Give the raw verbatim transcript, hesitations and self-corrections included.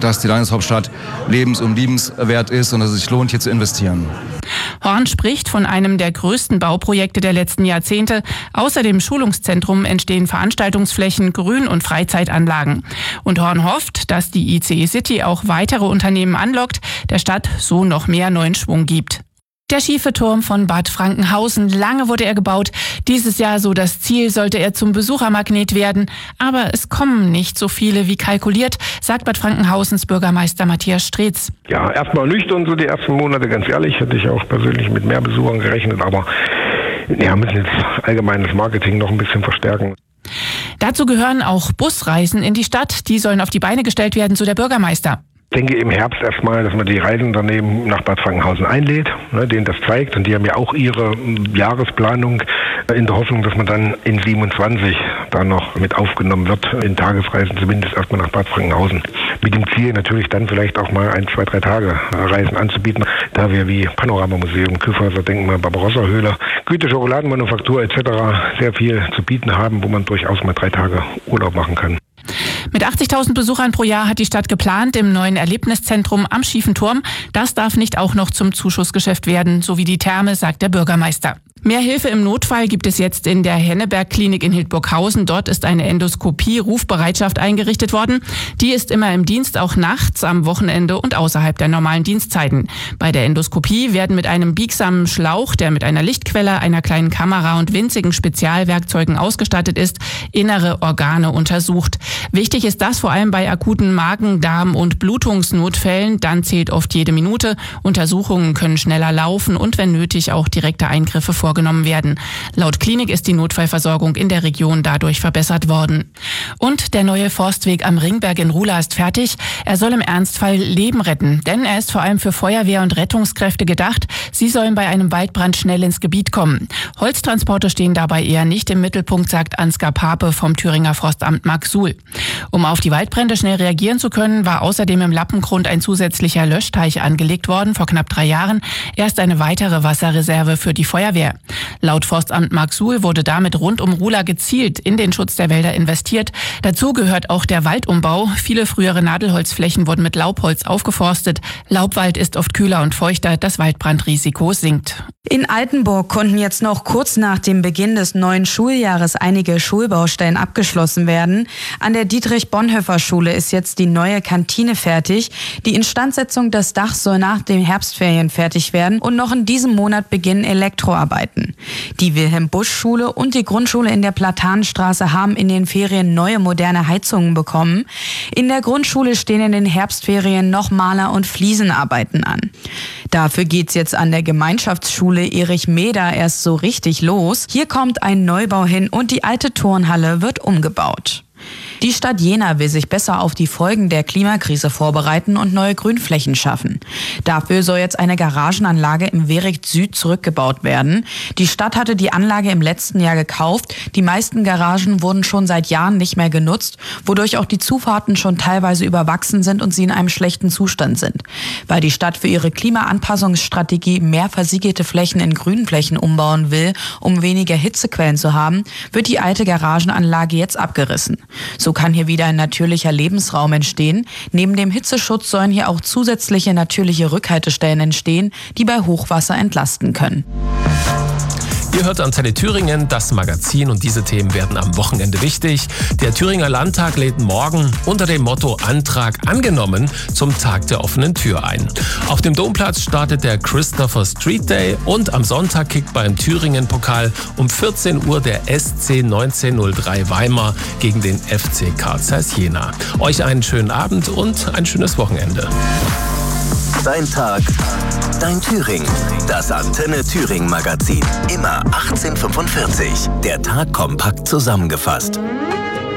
dass die Landeshauptstadt lebens- und liebenswert ist und dass es sich lohnt, hier zu investieren. Horn spricht von einem der größten Bauprojekte der letzten Jahrzehnte. Außer dem Schulungszentrum entstehen Veranstaltungsflächen, Grün- und Freizeitanlagen. Und Horn hofft, dass die I C E City auch weitere Unternehmen anlockt, der Stadt so noch mehr neuen Schwung gibt. Der schiefe Turm von Bad Frankenhausen, lange wurde er gebaut. Dieses Jahr so das Ziel, sollte er zum Besuchermagnet werden. Aber es kommen nicht so viele wie kalkuliert, sagt Bad Frankenhausens Bürgermeister Matthias Streetz. Ja, erstmal nüchtern so die ersten Monate, ganz ehrlich, hätte ich auch persönlich mit mehr Besuchern gerechnet. Aber ja, müssen jetzt allgemeines Marketing noch ein bisschen verstärken. Dazu gehören auch Busreisen in die Stadt. Die sollen auf die Beine gestellt werden, so der Bürgermeister. Ich denke im Herbst erstmal, dass man die Reiseunternehmen nach Bad Frankenhausen einlädt, ne, denen das zeigt. Und die haben ja auch ihre Jahresplanung in der Hoffnung, dass man dann in siebenundzwanzig da noch mit aufgenommen wird, in Tagesreisen zumindest erstmal nach Bad Frankenhausen. Mit dem Ziel natürlich dann vielleicht auch mal ein, zwei, drei Tage Reisen anzubieten, da wir wie Panoramamuseum, Kyffhäuser, Denkmal, Barbarossa-Höhle, Goethe-Schokoladenmanufaktur et cetera sehr viel zu bieten haben, wo man durchaus mal drei Tage Urlaub machen kann. Mit achtzigtausend Besuchern pro Jahr hat die Stadt geplant im neuen Erlebniszentrum am Schiefen Turm. Das darf nicht auch noch zum Zuschussgeschäft werden, so wie die Therme, sagt der Bürgermeister. Mehr Hilfe im Notfall gibt es jetzt in der Henneberg-Klinik in Hildburghausen. Dort ist eine Endoskopie-Rufbereitschaft eingerichtet worden. Die ist immer im Dienst, auch nachts, am Wochenende und außerhalb der normalen Dienstzeiten. Bei der Endoskopie werden mit einem biegsamen Schlauch, der mit einer Lichtquelle, einer kleinen Kamera und winzigen Spezialwerkzeugen ausgestattet ist, innere Organe untersucht. Wichtig ist das vor allem bei akuten Magen-, Darm- und Blutungsnotfällen. Dann zählt oft jede Minute. Untersuchungen können schneller laufen und wenn nötig auch direkte Eingriffe vorgenommen werden. Laut Klinik ist die Notfallversorgung in der Region dadurch verbessert worden. Und der neue Forstweg am Ringberg in Ruhla ist fertig. Er soll im Ernstfall Leben retten, denn er ist vor allem für Feuerwehr und Rettungskräfte gedacht. Sie sollen bei einem Waldbrand schnell ins Gebiet kommen. Holztransporte stehen dabei eher nicht im Mittelpunkt, sagt Ansgar Pape vom Thüringer Forstamt Marksuhl. Um auf die Waldbrände schnell reagieren zu können, war außerdem im Lappengrund ein zusätzlicher Löschteich angelegt worden vor knapp drei Jahren. Erst eine weitere Wasserreserve für die Feuerwehr. Laut Forstamt Marksuhl wurde damit rund um Ruhla gezielt in den Schutz der Wälder investiert. Dazu gehört auch der Waldumbau. Viele frühere Nadelholzflächen wurden mit Laubholz aufgeforstet. Laubwald ist oft kühler und feuchter. Das Waldbrandrisiko sinkt. In Altenburg konnten jetzt noch kurz nach dem Beginn des neuen Schuljahres einige Schulbaustellen abgeschlossen werden. An der Dietrich-Bonhoeffer-Schule ist jetzt die neue Kantine fertig. Die Instandsetzung des Dachs soll nach den Herbstferien fertig werden und noch in diesem Monat beginnen Elektroarbeiten. Die Wilhelm-Busch-Schule und die Grundschule in der Platanenstraße haben in den Ferien neue moderne Heizungen bekommen. In der Grundschule stehen in den Herbstferien noch Maler- und Fliesenarbeiten an. Dafür geht's jetzt an der Gemeinschaftsschule Erich Meder erst so richtig los. Hier kommt ein Neubau hin und die alte Turnhalle wird umgebaut. Die Stadt Jena will sich besser auf die Folgen der Klimakrise vorbereiten und neue Grünflächen schaffen. Dafür soll jetzt eine Garagenanlage im Wericht Süd zurückgebaut werden. Die Stadt hatte die Anlage im letzten Jahr gekauft. Die meisten Garagen wurden schon seit Jahren nicht mehr genutzt, wodurch auch die Zufahrten schon teilweise überwachsen sind und sie in einem schlechten Zustand sind. Weil die Stadt für ihre Klimaanpassungsstrategie mehr versiegelte Flächen in Grünflächen umbauen will, um weniger Hitzequellen zu haben, wird die alte Garagenanlage jetzt abgerissen. So kann hier wieder ein natürlicher Lebensraum entstehen. Neben dem Hitzeschutz sollen hier auch zusätzliche natürliche Rückhaltestellen entstehen, die bei Hochwasser entlasten können. Ihr hört Antenne Thüringen, das Magazin, und diese Themen werden am Wochenende wichtig. Der Thüringer Landtag lädt morgen unter dem Motto Antrag angenommen zum Tag der offenen Tür ein. Auf dem Domplatz startet der Christopher Street Day und am Sonntag kickt beim Thüringen-Pokal um vierzehn Uhr der S C neunzehnhundertdrei Weimar gegen den F C Carl Zeiss Jena. Euch einen schönen Abend und ein schönes Wochenende. Dein Tag, dein Thüringen. Das Antenne Thüringen Magazin. Immer achtzehn Uhr fünfundvierzig. Der Tag kompakt zusammengefasst.